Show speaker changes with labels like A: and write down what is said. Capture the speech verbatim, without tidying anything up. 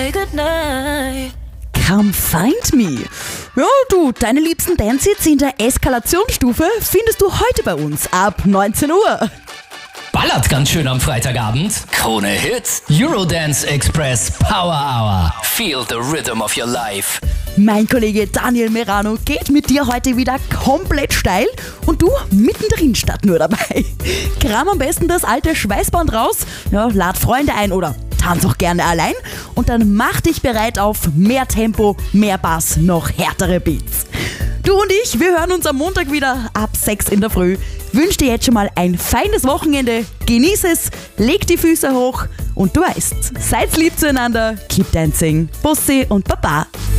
A: Good night.
B: Come find me. Ja, du, deine liebsten Dance-Hits in der Eskalationsstufe findest du heute bei uns ab neunzehn Uhr.
C: Ballert ganz schön am Freitagabend. Krone Hits, Eurodance Express Power Hour. Feel the rhythm of your life.
B: Mein Kollege Daniel Merano geht mit dir heute wieder komplett steil und du mittendrin statt nur dabei. Kram am besten das alte Schweißband raus, ja, lad Freunde ein oder tanz auch gerne allein und dann mach dich bereit auf mehr Tempo, mehr Bass, noch härtere Beats. Du und ich, wir hören uns am Montag wieder ab sechs in der Früh. Wünsch dir jetzt schon mal ein feines Wochenende, genieß es, leg die Füße hoch und du weißt, seid lieb zueinander, keep dancing, Bussi und Baba.